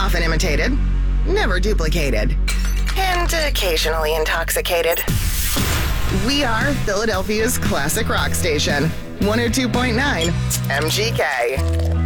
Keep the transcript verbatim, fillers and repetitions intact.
Often imitated, never duplicated, and occasionally intoxicated. We are Philadelphia's classic rock station, one oh two point nine M G K.